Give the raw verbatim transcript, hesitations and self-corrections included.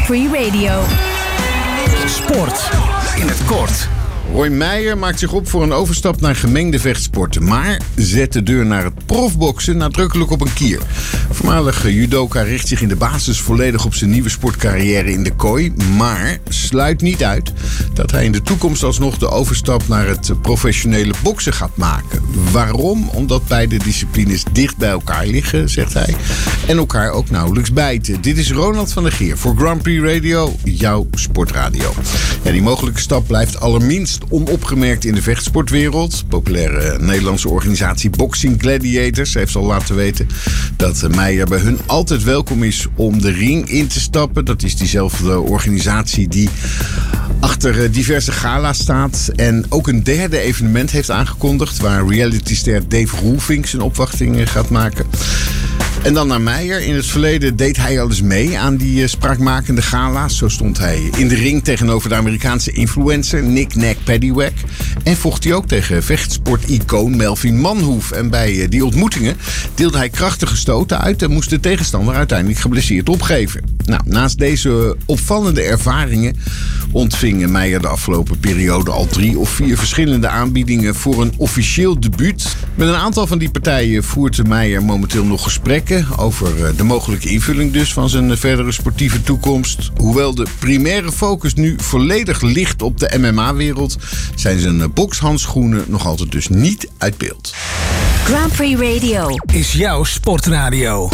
Prix Radio. Sport in het kort. Roy Meijer maakt zich op voor een overstap naar gemengde vechtsporten, maar zet de deur naar het profboksen nadrukkelijk op een kier. Voormalig judoka richt zich in de basis volledig op zijn nieuwe sportcarrière in de kooi, maar sluit niet uit dat hij in de toekomst alsnog de overstap naar het professionele boksen gaat maken. Waarom? Omdat beide disciplines dicht bij elkaar liggen, zegt hij, en elkaar ook nauwelijks bijten. Dit is Ronald van der Geer voor Grand Prix Radio, jouw sportradio. Ja, die mogelijke stap blijft allerminst onopgemerkt in de vechtsportwereld. Populaire Nederlandse organisatie Boxing Gladiators heeft al laten weten dat Meijer bij hun altijd welkom is om de ring in te stappen. Dat is diezelfde organisatie die achter diverse gala's staat en ook een derde evenement heeft aangekondigd waar realityster Dave Roelvink zijn opwachting gaat maken. En dan naar Meijer. In het verleden deed hij al eens mee aan die uh, spraakmakende gala's. Zo stond hij in de ring tegenover de Amerikaanse influencer Nick Nack Paddywhack. En vocht hij ook tegen vechtsport-icoon Melvin Manhoef. En bij uh, die ontmoetingen deelde hij krachtige stoten uit en moest de tegenstander uiteindelijk geblesseerd opgeven. Nou, naast deze opvallende ervaringen ontving Meijer de afgelopen periode al drie of vier verschillende aanbiedingen voor een officieel debuut. Met een aantal van die partijen voert Meijer momenteel nog gesprekken over de mogelijke invulling dus van zijn verdere sportieve toekomst. Hoewel de primaire focus nu volledig ligt op de M M A-wereld, zijn zijn bokshandschoenen nog altijd dus niet uit beeld. Grand Prix Radio is jouw sportradio.